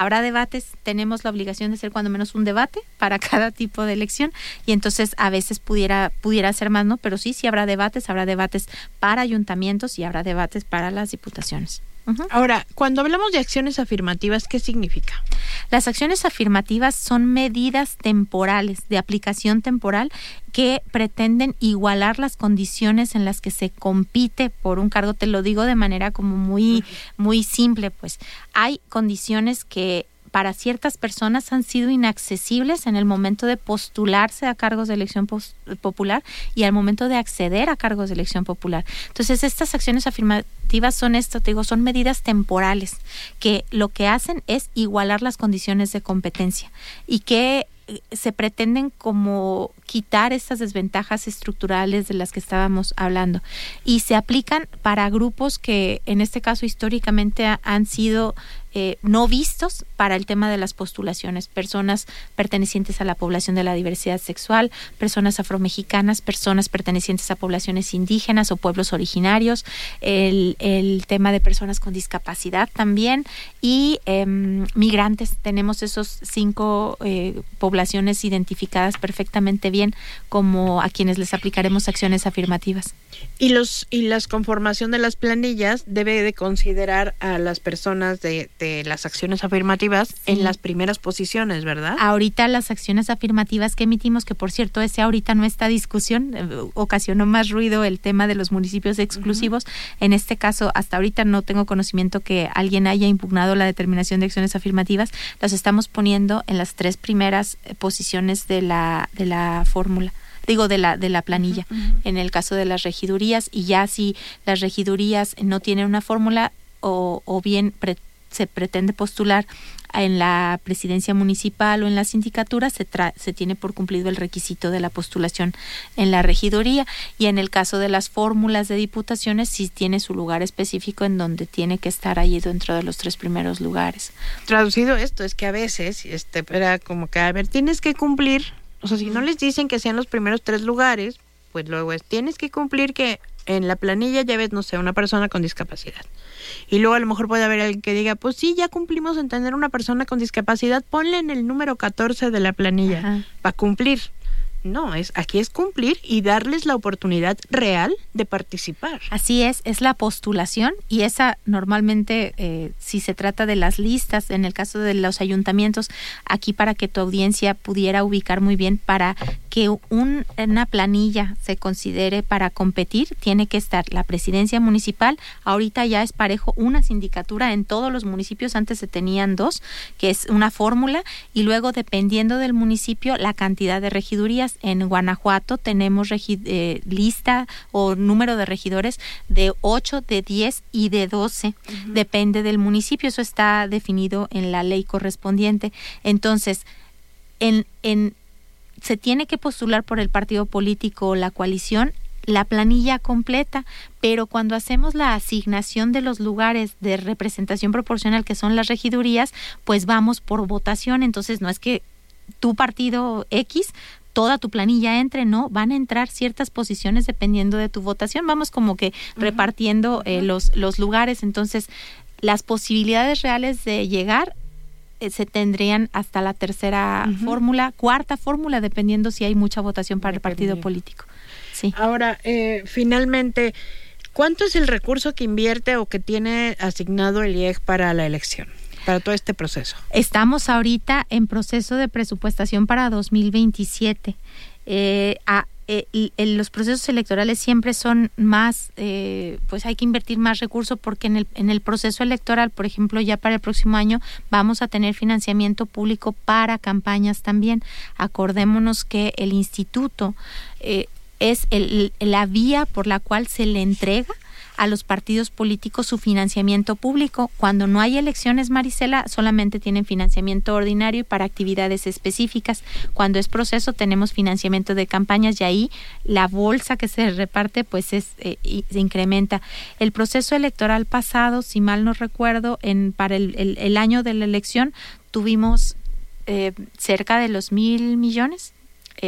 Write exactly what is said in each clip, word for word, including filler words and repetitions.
habrá debates, tenemos la obligación de hacer cuando menos un debate para cada tipo de elección, y entonces a veces pudiera pudiera ser más, ¿no? Pero sí, sí habrá debates, habrá debates para ayuntamientos y habrá debates para las diputaciones. Uh-huh. Ahora, cuando hablamos de acciones afirmativas, ¿qué significa? Las acciones afirmativas son medidas temporales, de aplicación temporal, que pretenden igualar las condiciones en las que se compite por un cargo. Te lo digo de manera como muy, uh-huh. muy simple, pues. Hay condiciones que para ciertas personas han sido inaccesibles en el momento de postularse a cargos de elección pos- popular y al momento de acceder a cargos de elección popular. Entonces, estas acciones afirmativas son esto, te digo, son medidas temporales que lo que hacen es igualar las condiciones de competencia y que se pretenden como quitar estas desventajas estructurales de las que estábamos hablando, y se aplican para grupos que en este caso históricamente ha, han sido eh, no vistos para el tema de las postulaciones: personas pertenecientes a la población de la diversidad sexual, personas afromexicanas, personas pertenecientes a poblaciones indígenas o pueblos originarios, el, el tema de personas con discapacidad también, y eh, migrantes. Tenemos esos cinco eh, poblaciones identificadas perfectamente bien como a quienes les aplicaremos acciones afirmativas. Y los y las conformación de las planillas debe de considerar a las personas de, de las acciones afirmativas, sí, en las primeras posiciones, ¿verdad? Ahorita las acciones afirmativas que emitimos, que por cierto ese ahorita no está discusión, eh, ocasionó más ruido el tema de los municipios exclusivos. Uh-huh. En este caso, hasta ahorita no tengo conocimiento que alguien haya impugnado la determinación de acciones afirmativas. Las estamos poniendo en las tres primeras eh, posiciones de la de la fórmula. Digo, de la de la planilla, uh-huh, uh-huh. En el caso de las regidurías, y ya si las regidurías no tienen una fórmula o, o bien pre, se pretende postular en la presidencia municipal o en la sindicatura, se, tra- se tiene por cumplido el requisito de la postulación en la regiduría. Y en el caso de las fórmulas de diputaciones, sí tiene su lugar específico en donde tiene que estar allí dentro de los tres primeros lugares. Traducido esto es que a veces, este, era como que, a ver, tienes que cumplir. O sea, si no les dicen que sean los primeros tres lugares, pues luego es, tienes que cumplir que en la planilla lleves, no sé, una persona con discapacidad. Y luego a lo mejor puede haber alguien que diga, pues sí, ya cumplimos en tener una persona con discapacidad, ponle en el número catorce de la planilla para cumplir. No, es aquí es cumplir y darles la oportunidad real de participar. Así es, es la postulación, y esa normalmente, eh, si se trata de las listas, en el caso de los ayuntamientos, aquí para que tu audiencia pudiera ubicar muy bien, para que un, una planilla se considere para competir, tiene que estar la presidencia municipal. Ahorita ya es parejo una sindicatura en todos los municipios, antes se tenían dos, que es una fórmula, y luego dependiendo del municipio, la cantidad de regidurías. En Guanajuato tenemos regi- eh, lista o número de regidores de ocho, de diez y de doce. Uh-huh. Depende del municipio, eso está definido en la ley correspondiente. Entonces, en, en, se tiene que postular por el partido político o la coalición la planilla completa, pero cuando hacemos la asignación de los lugares de representación proporcional, que son las regidurías, pues vamos por votación. Entonces no es que tu partido X toda tu planilla entre, no, van a entrar ciertas posiciones dependiendo de tu votación. Vamos como que uh-huh. repartiendo eh, los, los lugares. Entonces, las posibilidades reales de llegar eh, se tendrían hasta la tercera uh-huh. fórmula, cuarta fórmula, dependiendo si hay mucha votación para Depende. el partido político. Sí. Ahora, eh, finalmente, ¿cuánto es el recurso que invierte o que tiene asignado el I E G para la elección? Para todo este proceso. Estamos ahorita en proceso de presupuestación para dos mil veintisiete. Eh, a, eh, y, eh, los procesos electorales siempre son más, eh, pues hay que invertir más recursos, porque en el, en el proceso electoral, por ejemplo, ya para el próximo año vamos a tener financiamiento público para campañas también. Acordémonos que el instituto eh, es el, la vía por la cual se le entrega a los partidos políticos su financiamiento público. Cuando no hay elecciones, Marisela, solamente tienen financiamiento ordinario y para actividades específicas. Cuando es proceso, tenemos financiamiento de campañas, y ahí la bolsa que se reparte pues es eh, y se incrementa. El proceso electoral pasado, si mal no recuerdo, en para el, el, el año de la elección tuvimos eh, cerca de los mil millones. Eh,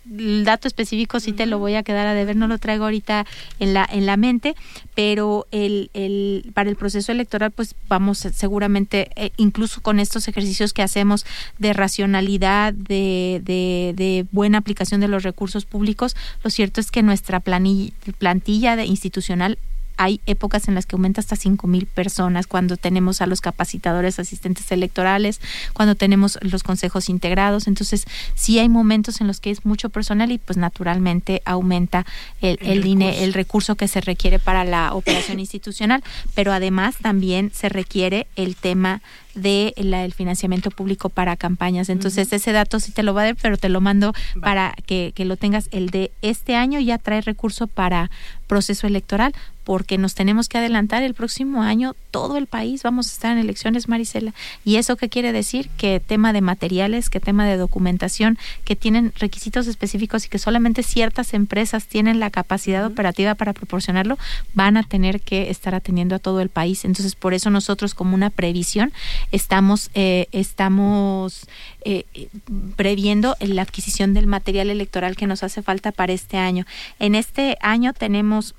el dato específico sí te lo voy a quedar a deber, no lo traigo ahorita en la en la mente, pero el el para el proceso electoral pues vamos seguramente eh, incluso con estos ejercicios que hacemos de racionalidad, de, de de buena aplicación de los recursos públicos, lo cierto es que nuestra planilla, plantilla de institucional hay épocas en las que aumenta hasta cinco mil personas, cuando tenemos a los capacitadores, asistentes electorales, cuando tenemos los consejos integrados. Entonces, sí hay momentos en los que es mucho personal y pues naturalmente aumenta el, el, el, recurso. el recurso que se requiere para la operación institucional, pero además también se requiere el tema de la, el financiamiento público para campañas. Entonces, uh-huh. ese dato sí te lo va a dar, pero te lo mando Va. para que, que lo tengas. El de este año ya trae recurso para proceso electoral, porque nos tenemos que adelantar el próximo año, todo el país vamos a estar en elecciones, Marisela. ¿Y eso qué quiere decir? Que tema de materiales, que tema de documentación, que tienen requisitos específicos y que solamente ciertas empresas tienen la capacidad uh-huh. operativa para proporcionarlo, van a tener que estar atendiendo a todo el país. Entonces, por eso nosotros, como una previsión, estamos eh, estamos eh, previendo la adquisición del material electoral que nos hace falta para este año. En este año tenemos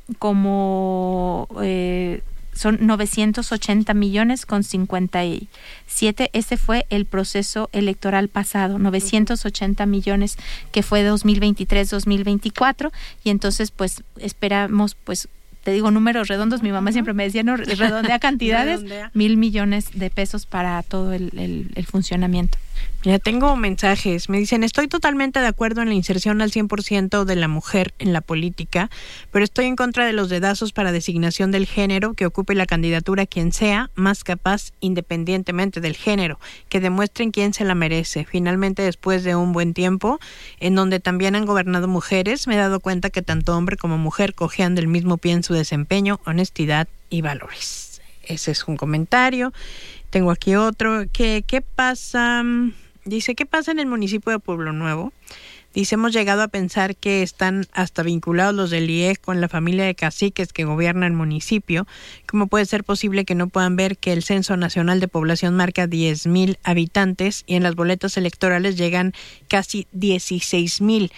como eh, son novecientos ochenta millones con cincuenta y siete. Ese fue el proceso electoral pasado, novecientos ochenta millones, que fue dos mil veintitrés dos mil veinticuatro, y entonces pues esperamos pues te digo números redondos, mi mamá siempre me decía, no, redondea cantidades, redondea. mil millones de pesos para todo el, el, el funcionamiento. Ya tengo mensajes, me dicen, estoy totalmente de acuerdo en la inserción al cien por ciento de la mujer en la política, pero estoy en contra de los dedazos para designación del género, que ocupe la candidatura quien sea más capaz independientemente del género, que demuestren quién se la merece. Finalmente, después de un buen tiempo, en donde también han gobernado mujeres, me he dado cuenta que tanto hombre como mujer cojean del mismo pie en su desempeño, honestidad y valores. Ese es un comentario. Tengo aquí otro. ¿Qué, qué pasa? Dice, ¿qué pasa en el municipio de Pueblo Nuevo? Dice, hemos llegado a pensar que están hasta vinculados los del I E C con la familia de caciques que gobierna el municipio. ¿Cómo puede ser posible que no puedan ver que el Censo Nacional de Población marca diez mil habitantes y en las boletas electorales llegan casi dieciséis mil?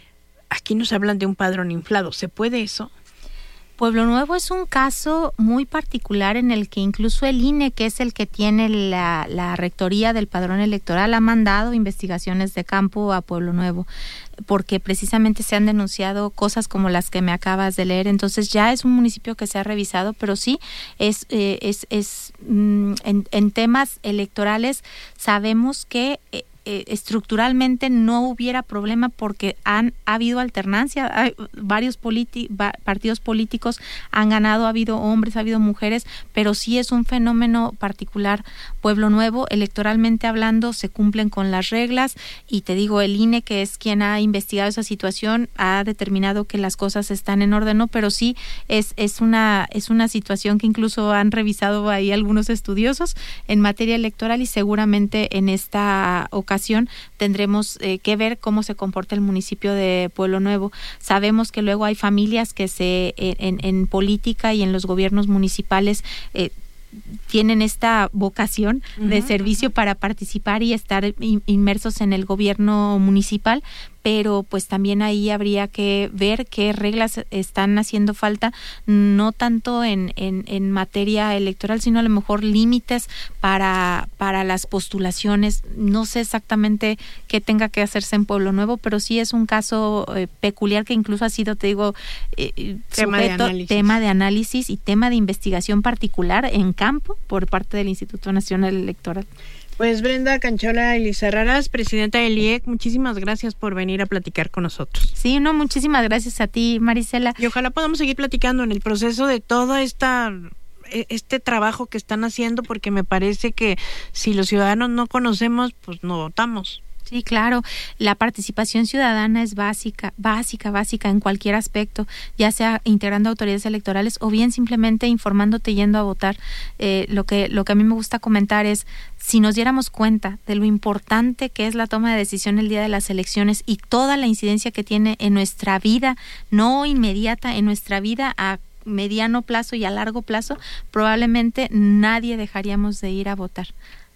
Aquí nos hablan de un padrón inflado. ¿Se puede eso? Pueblo Nuevo es un caso muy particular en el que incluso el I N E, que es el que tiene la, la rectoría del padrón electoral, ha mandado investigaciones de campo a Pueblo Nuevo, porque precisamente se han denunciado cosas como las que me acabas de leer. Entonces ya es un municipio que se ha revisado, pero sí es eh, es, es mm, en, en temas electorales sabemos que eh, Eh, estructuralmente no hubiera problema, porque han ha habido alternancia, hay varios politi- va, partidos políticos han ganado, ha habido hombres, ha habido mujeres, pero sí es un fenómeno particular. Pueblo Nuevo, electoralmente hablando, se cumplen con las reglas, y te digo, el I N E, que es quien ha investigado esa situación, ha determinado que las cosas están en orden, ¿no? Pero sí es es una es una situación que incluso han revisado ahí algunos estudiosos en materia electoral, y seguramente en esta ocasión tendremos eh, que ver cómo se comporta el municipio de Pueblo Nuevo. Sabemos que luego hay familias que se en, en política y en los gobiernos municipales eh, tienen esta vocación uh-huh, de servicio uh-huh. para participar y estar inmersos en el gobierno municipal, pero pues también ahí habría que ver qué reglas están haciendo falta, no tanto en, en, en materia electoral, sino a lo mejor límites para, para las postulaciones. No sé exactamente qué tenga que hacerse en Pueblo Nuevo, pero sí es un caso eh, peculiar que incluso ha sido, te digo, eh, tema, sujeto, de análisis. tema de análisis y tema de investigación particular en campo por parte del Instituto Nacional Electoral. Pues Brenda Canchola Elizarraras, presidenta del I E C, muchísimas gracias por venir a platicar con nosotros. Sí, no, muchísimas gracias a ti, Marisela. Y ojalá podamos seguir platicando en el proceso de toda esta este trabajo que están haciendo, porque me parece que si los ciudadanos no conocemos, pues no votamos. Sí, claro, la participación ciudadana es básica, básica, básica en cualquier aspecto, ya sea integrando autoridades electorales o bien simplemente informándote yendo a votar. Eh, lo que lo que a mí me gusta comentar es, si nos diéramos cuenta de lo importante que es la toma de decisión el día de las elecciones y toda la incidencia que tiene en nuestra vida, no inmediata, en nuestra vida a mediano plazo y a largo plazo, probablemente nadie dejaríamos de ir a votar.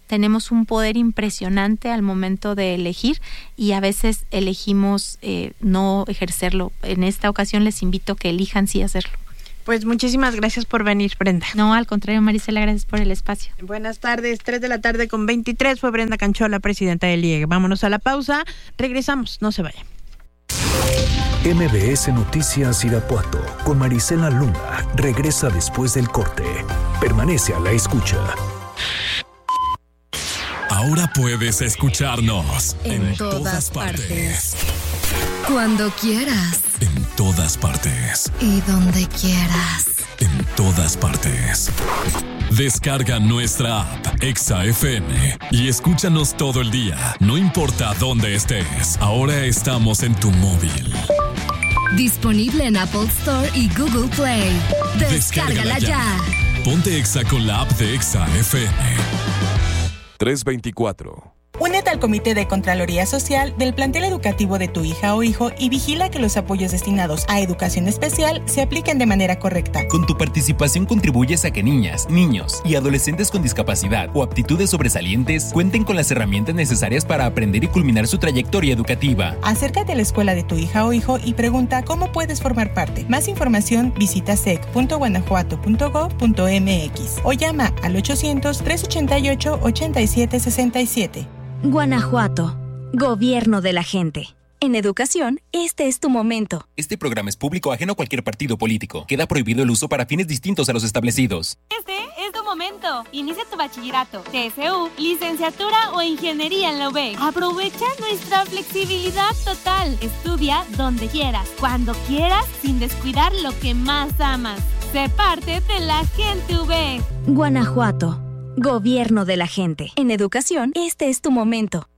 tenemos un poder impresionante al momento de elegir y a veces elegimos eh, no ejercerlo. En esta ocasión les invito a que elijan sí hacerlo. Pues muchísimas gracias por venir, Brenda. No, al contrario, Marisela, gracias por el espacio. Buenas tardes, tres de la tarde con veintitrés, fue Brenda Canchola, presidenta del I E G. Vámonos a la pausa, regresamos, no se vayan. M B S Noticias Irapuato con Marisela Luna regresa después del corte. Permanece a la escucha. Ahora puedes escucharnos en, en todas, todas partes. partes. Cuando quieras. En todas partes. Y donde quieras. En todas partes. Descarga nuestra app Exa F M y escúchanos todo el día, no importa dónde estés. Ahora estamos en tu móvil. Disponible en Apple Store y Google Play. Descárgala, Descárgala ya. ya. Ponte Exa con la app de Exa F M. tres veinticuatro. Únete al Comité de Contraloría Social del plantel educativo de tu hija o hijo y vigila que los apoyos destinados a educación especial se apliquen de manera correcta. Con tu participación contribuyes a que niñas, niños y adolescentes con discapacidad o aptitudes sobresalientes cuenten con las herramientas necesarias para aprender y culminar su trayectoria educativa. Acércate a la escuela de tu hija o hijo y pregunta cómo puedes formar parte. Más información visita sec punto guanajuato punto gob punto mx o llama al ochocientos, trescientos ochenta y ocho, ochenta y siete sesenta y siete. Guanajuato, Gobierno de la gente. En educación, este es tu momento. Este programa es público ajeno a cualquier partido político. Queda prohibido el uso para fines distintos a los establecidos. Este es tu momento. Inicia tu bachillerato, T S U, licenciatura o ingeniería en la U B E C. Aprovecha nuestra flexibilidad total. Estudia donde quieras, cuando quieras, sin descuidar lo que más amas. Sé parte de la gente U B E C. Guanajuato, Gobierno de la gente. En educación, este es tu momento.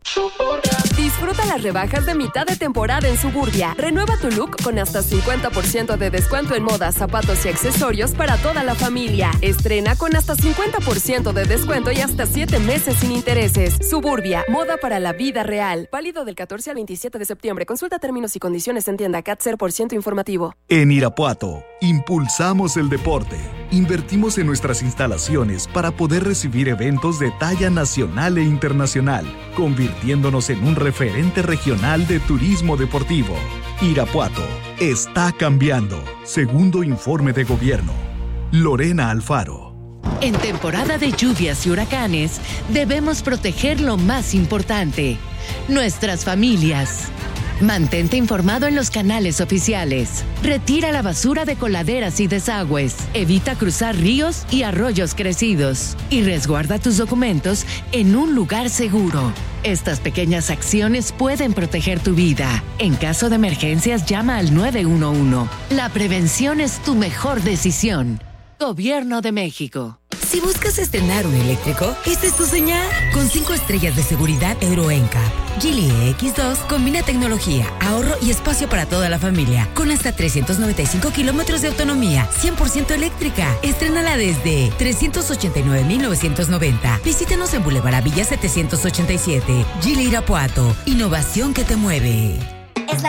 Disfruta las rebajas de mitad de temporada en Suburbia. Renueva tu look con hasta cincuenta por ciento de descuento en moda, zapatos y accesorios para toda la familia. Estrena con hasta cincuenta por ciento de descuento y hasta siete meses sin intereses. Suburbia, moda para la vida real. Válido del catorce al veintisiete de septiembre. Consulta términos y condiciones en tienda C A T cero por ciento informativo. En Irapuato, impulsamos el deporte. Invertimos en nuestras instalaciones para poder recibir eventos de talla nacional e internacional, convirtiéndonos en un referente regional de turismo deportivo. Irapuato está cambiando. Segundo informe de gobierno. Lorena Alfaro. En temporada de lluvias y huracanes, debemos proteger lo más importante: nuestras familias. Mantente informado en los canales oficiales. Retira la basura de coladeras y desagües. Evita cruzar ríos y arroyos crecidos. Y resguarda tus documentos en un lugar seguro. Estas pequeñas acciones pueden proteger tu vida. En caso de emergencias, llama al nueve uno uno. La prevención es tu mejor decisión. Gobierno de México. Si buscas estrenar un eléctrico, esta es tu señal. Con cinco estrellas de seguridad Euro N C A P, Geely E X dos combina tecnología, ahorro y espacio para toda la familia. Con hasta trescientos noventa y cinco kilómetros de autonomía, cien por ciento eléctrica. Estrénala desde trescientos ochenta y nueve mil novecientos noventa. Visítanos en Boulevard Villa setecientos ochenta y siete. Geely Irapuato, innovación que te mueve.